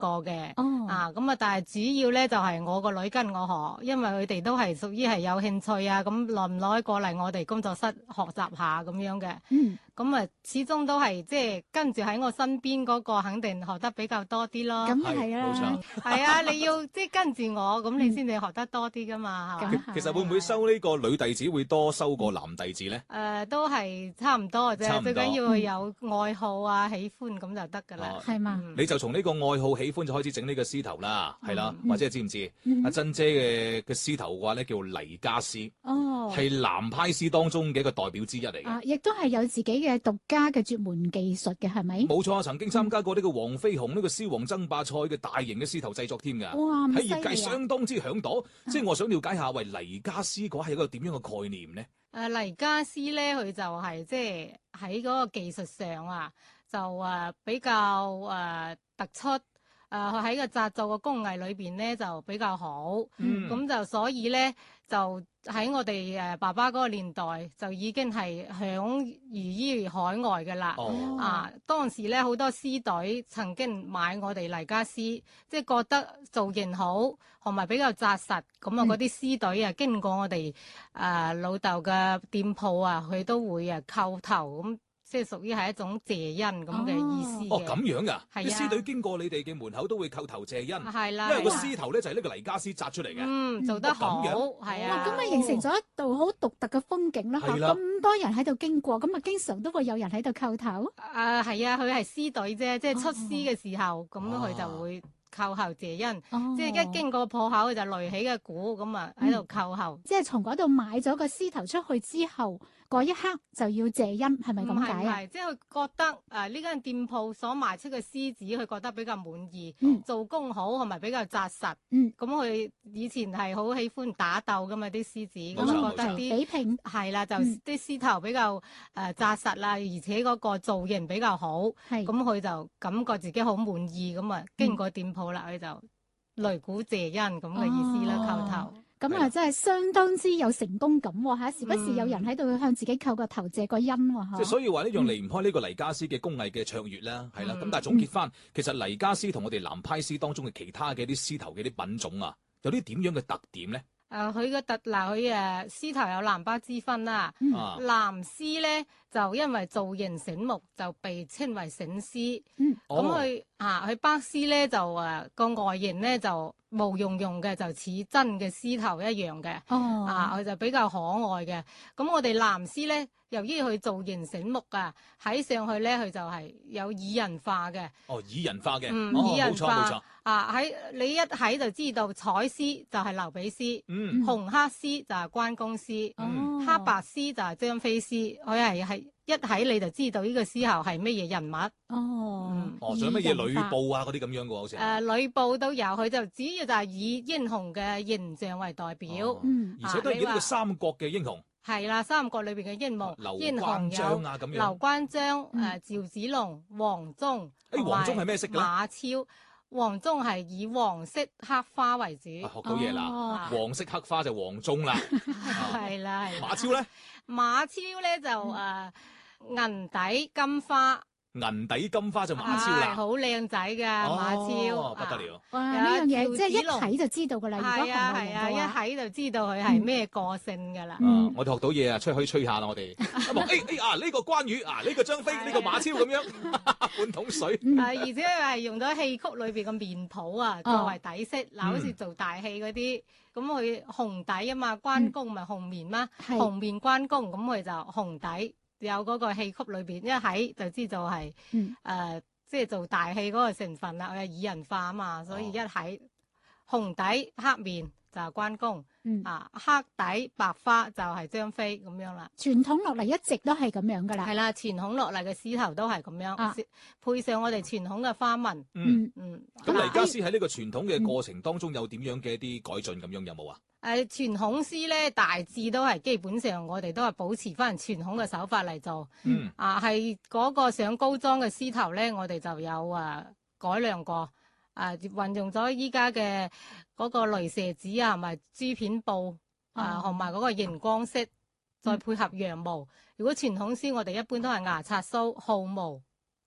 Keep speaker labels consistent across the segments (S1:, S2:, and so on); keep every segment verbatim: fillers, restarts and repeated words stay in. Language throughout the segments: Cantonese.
S1: 個嘅。
S2: 哦，
S1: 啊，咁啊，但係主要咧就係、是、我個女跟我學，因為佢哋都係屬於係有興趣啊，咁耐唔耐過嚟我哋工作室學習下咁樣嘅。
S2: 嗯。
S1: 咁啊，始終都係即係跟住喺我身邊嗰個，肯定學得比較多啲咯。
S2: 咁啊係
S3: 冇錯
S2: 啦，
S1: 係啊，你要即係跟住我，咁你先至學得多啲噶嘛，係嘛？
S2: 咁
S3: 其實會唔會收呢個女弟子會多收過男弟子咧？
S1: 誒、呃，都係差唔多嘅啫，
S3: 差唔多
S1: 最緊要佢有愛好啊、喜歡咁就得噶啦。
S3: 哦
S2: 係嘛？
S1: 嗯
S3: 你就從呢個愛好喜歡就開始整呢個獅頭啦，係啦，
S2: 嗯
S3: 或者係知唔知？
S2: 嗯
S3: 阿珍姐嘅嘅獅頭嘅話咧叫黎家獅，
S2: 哦，
S3: 係南派獅當中嘅一個代表之一嚟嘅。
S2: 啊，亦都係有自己嘅獨家嘅絕門技術嘅，係咪？
S3: 冇錯，曾經參加過呢個黃飛鴻呢個獅王爭霸賽嘅大型嘅獅頭製作添㗎。
S2: 哇，咁
S3: 喺業界
S2: 犀利啊！
S3: 相當之響朵，即係我想了解下，喂，黎家獅嘅話係一個點樣嘅概念呢？
S1: 誒黎家師咧，佢就係即係喺嗰個技術上啊，就誒比較誒突出。誒佢喺個紮造嘅工藝裏邊咧就比較好，咁、
S3: 嗯
S1: 就所以咧就喺我哋誒爸爸嗰個年代就已經係享譽於海外嘅啦。
S3: 哦，
S1: 啊，當時咧好多獅隊曾經買我哋黎家獅，即係覺得造型好，同埋比較紮實。咁啊，嗰啲獅隊啊，經過我哋誒、呃、老豆嘅店鋪啊，佢都會啊叩頭咁。即係屬於係一種謝恩咁嘅意思嘅。
S3: 哦咁樣㗎，
S1: 係啊
S3: 啲獅隊經過你哋嘅門口都會叩頭謝恩，
S1: 係啦，
S3: 因為個
S1: 係啦
S3: 獅頭咧就係呢個黎家獅紮出嚟嘅。
S1: 嗯，做得好，
S3: 哦咁樣
S1: 係
S2: 哇，
S1: 啊。
S2: 咁啊形成咗一道好獨特嘅風景啦，嚇！
S3: 係啦
S2: 咁多人喺度經過，咁啊經常都會有人喺度叩頭。
S1: 誒係啊，佢係獅隊啫，即係出
S2: 哦
S1: 獅嘅時候，咁
S3: 啊
S1: 佢就會叩候謝恩。
S2: 哦
S1: 即係一經過鋪口，佢就擂起嘅鼓，咁啊喺度叩候。
S2: 即係從嗰度買咗個獅頭出去之後，嗰一刻就要謝恩，係咪
S1: 唔
S2: 咁解啊？
S1: 係唔係，即係佢覺得誒呢間店鋪所賣出嘅獅子，佢覺得比較滿意，
S2: 嗯
S1: 做工好同埋比較紮實。
S2: 嗯，
S1: 咁佢以前係好喜歡打鬥噶嘛啲獅子，咁
S3: 冇錯
S1: 覺得啲
S2: 比拼
S1: 係啦，就
S2: 嗯
S1: 啲獅頭比較誒紮實啦，而且嗰個造型比較好，
S2: 係
S1: 咁佢就感覺自己好滿意，咁啊經過店鋪啦，佢就擂鼓謝恩咁嘅意思啦，
S2: 哦
S1: 叩頭。
S2: 咁啊，真係相當之有成功感喎嚇！時不時有人喺度向自己叩個頭謝個恩喎
S3: 即係
S2: 嚇。
S3: 所以話呢樣離唔開呢個黎家獅嘅工藝嘅卓越啦，係啦。咁
S1: 嗯
S3: 但係總結翻，其實黎家獅同我哋南派獅當中嘅其他嘅啲獅頭嘅啲品種啊，有啲點樣嘅特點咧？
S1: 誒佢嘅特嗱佢誒獅頭有南北之分啦。
S2: 嗯
S3: 啊，
S1: 南獅咧就因為造型醒目，就被稱為醒獅。
S2: 嗯，
S1: 咁
S3: 哦
S1: 佢啊，佢北獅咧就誒個外形咧就毛茸茸嘅，就似真嘅獅頭一樣嘅。
S2: 哦，
S1: 啊，佢就比較可愛嘅。咁我哋南獅咧，由於佢造型醒目啊，睇上去咧佢就係有擬人化嘅。
S3: 哦，擬人化嘅，
S1: 嗯
S3: 哦，
S1: 擬人
S3: 冇錯
S1: 化
S3: 冇錯，
S1: 啊，喺你一睇就知道彩獅就係劉備獅，
S3: 嗯，
S1: 紅黑獅就係關公獅。
S2: 哦，
S1: 黑白獅就係張飛獅，佢係係一睇你就知道呢個獅頭係乜嘢人物。
S2: 哦
S1: 嗯，
S3: 哦，仲有乜嘢呂
S2: 擬人化
S3: 布啊嗰啲咁樣嘅喎，好似係。
S1: 誒呂布都有，佢就主要就係以英雄嘅形象為代表。
S3: 哦
S2: 嗯，
S3: 而且都係以呢個
S1: 啊你話
S3: 三國嘅英雄，
S1: 係啦，三國裏邊嘅英雄，
S3: 劉
S1: 英
S3: 關
S1: 雄有
S3: 張啊咁
S1: 劉
S3: 樣。
S1: 關張、
S2: 嗯
S1: 誒趙子龍、黃忠。
S3: 誒黃忠係咩色嘅咧
S1: 馬超，黃忠係以黃色黑花為主。
S3: 啊學到嘢啦，
S2: 哦
S1: 啊
S3: 黃色黑花就黃忠啦。
S1: 係啦，係啦。
S3: 馬超咧，
S1: 馬超咧就誒銀底金花。
S3: 銀底金花就馬超
S1: 係
S3: 啦。
S1: 好靚仔㗎馬超，
S3: 哦，不得了。
S2: 哇！
S1: 有
S2: 呢樣嘢
S1: 趙
S2: 即係一
S1: 子龍
S2: 睇就知道㗎啦。如果
S1: 係啊係啊，一
S2: 紅內容嘅話，
S1: 睇就知道佢係咩個性㗎啦。
S2: 嗯
S3: 啊！我哋學到嘢啊，出去可以吹下啦，我哋一望，誒誒啊，呢個關羽啊，呢個張飛，呢個馬超咁樣，半桶水。
S2: 嗯
S1: 係，而且佢係用咗戲曲裏邊嘅面譜啊，作為底色。嗱，好似做大戲嗰啲，咁佢紅底啊嘛，關公咪紅面嘛，
S2: 係
S1: 紅面關公，咁佢就紅底，有嗰個戲曲裏邊一睇就知道係
S2: 嗯
S1: 誒，即係做大戲嗰個成分啦，佢係擬人化啊嘛，所以一睇紅底黑面就係關公，
S2: 嗯，
S1: 啊黑底白花就係張飛咁樣啦。
S2: 傳統落嚟一直都係咁樣㗎啦。
S1: 係啦，傳統落嚟嘅獅頭都係咁樣，
S2: 啊
S1: 配上我哋傳統嘅花紋。
S3: 嗯，
S2: 嗯，
S1: 嗯，
S3: 咁
S1: 嗱
S3: 黎家獅喺呢個傳統嘅過程當中有點樣嘅一啲改進咁樣有冇啊？
S1: 誒傳統獅咧，大致都係基本上我哋都係保持翻傳統嘅手法嚟做。
S3: 嗯，
S1: 啊，係嗰個上高裝嘅獅頭咧，我哋就有誒、啊、改良過，誒、啊、運用咗依家嘅嗰個雷射紙啊，同埋珠片布啊，
S2: 哦
S1: 同埋嗰個熒光色，再配合羊毛。如果傳統獅，我哋一般都係牙刷鬚、毫毛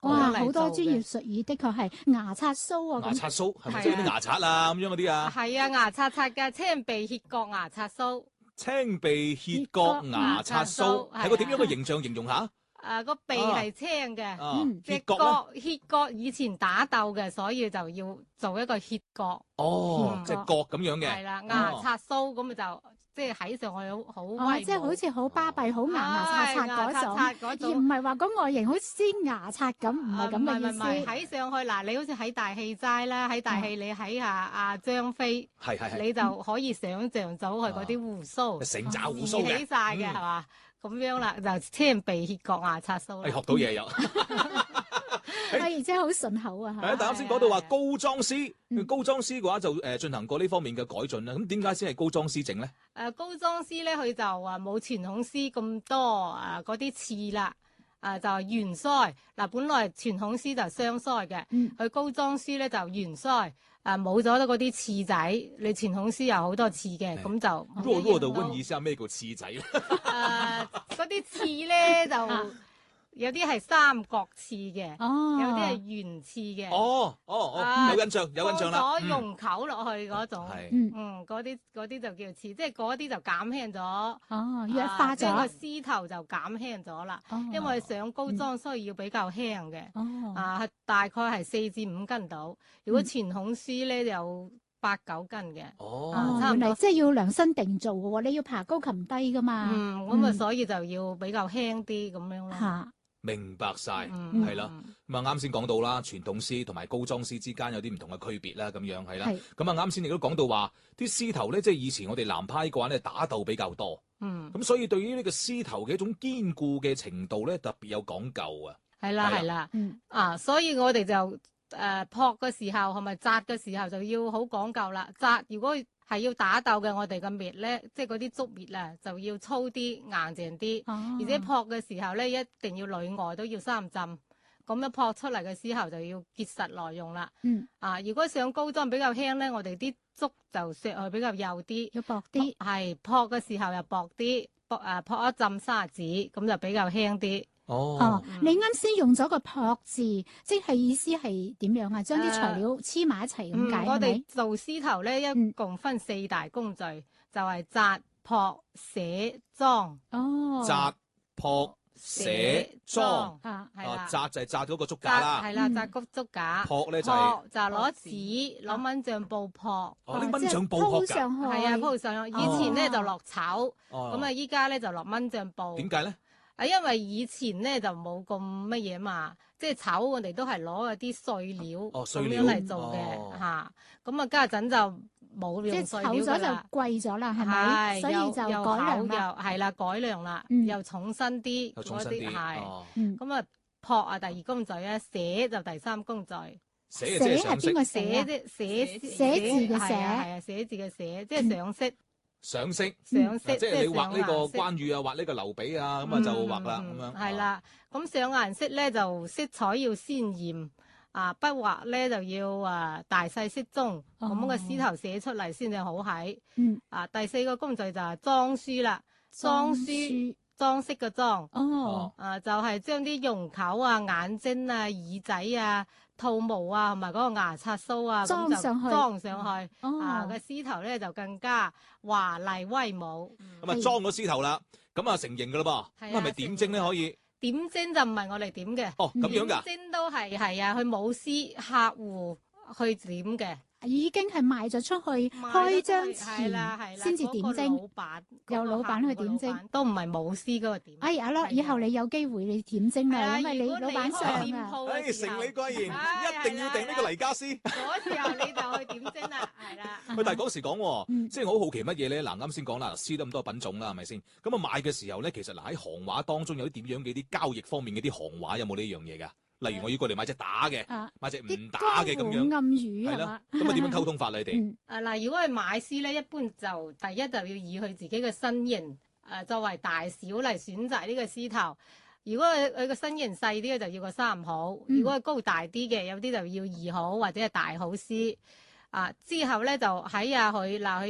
S2: 哇，
S1: 嚟
S2: 好多
S1: 做嘅
S2: 專業術語的確係牙刷鬚啊咁。
S3: 牙刷鬚係咪
S1: 係
S3: 即係啲
S1: 啊
S3: 牙刷啊咁樣嗰啲啊？
S1: 係啊，牙刷刷嘅青鼻歇角牙刷鬚。
S3: 青鼻歇角牙刷鬚係個點樣嘅形象？形容下。
S1: 誒個鼻係青嘅，
S3: 啊，
S2: 嗯
S1: 隻
S3: 歇角咧？
S1: 角歇角以前打鬥嘅，所以就要做一個歇角。
S3: 哦，
S1: 嗯
S3: 即係角咁樣嘅。
S1: 係啦，牙刷鬚咁咪就即係睇上去好好
S2: 哦，
S1: 威武
S2: 即係好似好巴閉、好牙牙刷刷嗰種，
S1: 嗰
S2: 而
S1: 種。
S2: 唔係話個外形好似鮮牙刷咁，唔係咁嘅意
S1: 唔係唔係
S2: 思。
S1: 睇上去嗱，你好似喺大戲齋啦，喺大戲你睇下阿張飛，
S3: 係係係。
S1: 你就可以想像到佢嗰啲胡鬚
S3: 成紮胡
S1: 豎
S3: 鬚嘅。
S1: 起晒嘅係
S3: 嗯
S1: 嘛？咁樣啦，就青鼻歇角牙刷鬚
S3: 誒，
S1: 啦。
S3: 學到嘢又。
S2: 係而且好順口啊！
S3: 係啊，
S2: 嚇
S3: 但啱先講到話高裝師，
S2: 嗯
S3: 高裝師嘅話就誒進行過呢方面嘅改進啦。咁點解先係高裝師整咧？
S1: 誒高裝絲咧，佢就話冇傳統絲咁多誒嗰啲刺啦，誒、就係圓腮嗱，本來傳統絲就雙腮嘅，
S2: 嗯
S1: 佢高裝絲咧就圓腮，誒冇咗嗰啲刺仔，你傳統絲有好多刺嘅，咁就
S3: 弱弱地問一下咩叫刺仔咧？
S1: 誒嗰啲刺咧就有啲係三角刺嘅，
S2: 哦，
S1: 有啲係圓刺嘅，
S3: 哦哦哦，
S1: 啊
S3: 有印象有印象啦。
S1: 放咗用口落去嗰種，
S3: 係
S2: 嗯，
S1: 嗯，嗰啲嗰啲就叫刺，即係嗰啲就減輕咗。
S2: 哦，弱化
S1: 啊即係個
S2: 咗，
S1: 絲頭就減輕咗啦，
S2: 哦
S1: 因為上高裝需要比較輕嘅，
S2: 哦，
S1: 啊係大概係四至五斤到。如果傳統絲咧有八九斤嘅，
S3: 哦，
S2: 哦，
S1: 差唔多
S2: 原嚟即係要量身定做嘅喎，你要爬高擒低噶嘛，
S1: 嗯，咁啊所以就要比較輕啲咁樣咯。
S2: 嚇，
S3: 明白晒。
S1: 嗯，
S3: 係啦咁啊，啱先講到啦，傳統絲同埋高裝絲之間有啲唔同嘅區別啦，咁樣係啦。
S2: 係，
S3: 咁啊，啱先亦都講到話啲絲頭咧，即係以前我哋南派嘅話咧，打鬥比較多，
S1: 嗯，
S3: 咁所以對於呢個絲頭嘅一種堅固嘅程度咧，特別有講究啊。
S1: 係啦
S3: 係啦
S1: 係啦，
S2: 嗯，
S1: 啊，所以我哋就誒撲嘅時候，係咪紮嘅時候就要好講究啦。紮如果係要打鬥嘅，我哋嘅篾咧，即係嗰啲竹篾啊，就要粗啲、硬淨啲。
S2: 哦，
S1: 而且撲嘅時候咧，一定要裏外都要三浸，咁樣撲出嚟嘅絲後就要結實耐用啦。
S2: 嗯，
S1: 啊，如果上高裝比較輕咧，我哋啲竹就削去比較幼啲，
S2: 要薄啲，
S1: 係撲嘅時候又薄啲，撲誒撲一浸砂紙，咁就比較輕啲。
S3: 哦
S2: 哦，
S1: 嗯
S2: 你啱先用咗個撲字，即係意思係點樣啊？將啲材料黐埋一齊咁
S1: 嗯，
S2: 解係
S1: 我哋
S2: 咪？
S1: 做絲頭咧，一共分四大工序，就係紮、撲、寫、裝。
S2: 哦，
S3: 紮、撲、寫、裝。
S2: 啊，
S3: 啊，
S1: 係啦，
S3: 紮就係紮嗰個竹
S1: 紮
S3: 架啦，
S1: 係啦，
S2: 嗯
S1: 紮谷竹架。
S3: 撲咧就係
S1: 撲就攞紙攞蚊帳布撲，
S3: 哦，啲蚊
S2: 即係
S3: 帳布撲㗎。
S2: 鋪上去，
S1: 係啊鋪上去。以前咧就落草，
S3: 哦，
S1: 咁啊依家咧就落蚊帳布。
S3: 點解咧？
S1: 啊，因為以前咧就冇咁乜嘢嘛，即係草我哋都係攞嗰啲碎料咁
S3: 哦碎料
S1: 樣嚟做
S3: 哦
S1: 嘅嚇。咁啊家陣就冇
S2: 即係
S1: 用碎
S2: 厚咗就
S1: 料㗎啦。
S2: 貴咗啦，係咪？所以就改良啦。
S1: 又係啦，改良啦，
S2: 嗯
S1: 又重身啲
S3: 又重身啲。
S1: 嗰啲係。
S3: 哦，
S2: 嗯，
S1: 咁啊撲啊第二工序咧，寫就第三工序。
S3: 寫就即係上色
S2: 寫係邊，個寫啊？
S1: 寫啫，寫
S2: 寫字嘅寫
S1: 係啊係啊，寫字嘅寫，即係上色
S3: 上色。
S1: 上色，
S3: 啊即係你畫呢個
S1: 上顏色
S3: 關羽啊，畫呢個劉備啊，咁啊就畫啦咁
S1: 嗯
S3: 樣。
S1: 係啦，咁上顏色咧就色彩要鮮豔，啊筆畫咧就要啊大細適中，
S2: 哦
S1: 咁個絲頭寫出嚟先至好睇。
S2: 嗯，
S1: 啊第四個工序就係裝書啦，裝書裝飾嘅裝。
S2: 哦，
S1: 啊，就係將啲容口啊、眼睛啊、耳仔啊、兔毛啊，同埋嗰個牙刷鬚啊，咁就
S2: 裝上去
S1: 裝上去。啊，
S2: 哦
S1: 個，絲頭咧就更加華麗威武。
S3: 咁啊裝咗絲頭啦，咁啊成型噶啦噃。
S1: 係啊
S3: 咁係咪點蒸咧？可以？
S1: 點蒸就唔係我哋點嘅，
S3: 哦，咁樣㗎。
S1: 點蒸都係係啊，佢冇絲客戶去點嘅。
S2: 已經係賣咗出去，開張前先至點
S1: 嗰個
S2: 蒸。
S1: 老闆
S2: 有老闆去點蒸，
S1: 嗰個老闆都唔係冇絲嗰個點。
S2: 哎呀，咯，
S1: 係啊
S2: 以後你有機會你點蒸啦，
S1: 係啊
S2: 因為你
S1: 如果
S2: 老闆
S1: 開
S2: 上啊。
S1: 店鋪
S3: 誒，
S1: 嘅時候
S3: 成李貴賢
S1: 唉
S3: 一定要訂呢個黎家絲。
S1: 嗰時候你就去點蒸啦，係啦。
S3: 喂，但係嗰時講喎，
S2: 嗯
S3: 即係我好好奇乜嘢咧？嗱，啱先講啦，絲得咁多品種啦，係咪先？咁啊買嘅時候咧，其實嗱喺行話當中有啲點樣嘅啲交易方面嘅啲行話有冇呢樣嘢㗎？例如我要過嚟買隻打嘅，
S2: 啊，
S3: 買隻唔
S2: 啲
S3: 打嘅咁樣，
S2: 江湖暗語
S3: 係啦
S2: 係嘛？。
S3: 咁啊點樣溝通法你哋？
S2: 嗯
S1: 誒嗱，如果係買絲咧，一般就第一就要以佢自己嘅身形誒作為大小嚟選擇呢個絲頭。如果佢佢個身形細啲嘅就要個三號，
S2: 嗯
S1: 如果係高大啲嘅，有啲就要二號或者係大號絲。啊，之後咧就喺下佢嗱佢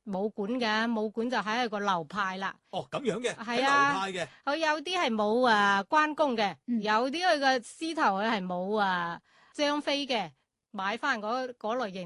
S1: 武館嘅，武館就係一個流派啦。
S3: 哦，咁樣嘅，係
S1: 係啊
S3: 流派嘅。
S1: 佢有啲係冇誒關公嘅，
S2: 嗯
S1: 有啲佢嘅獅頭佢係冇誒張飛嘅，買翻嗰嗰類型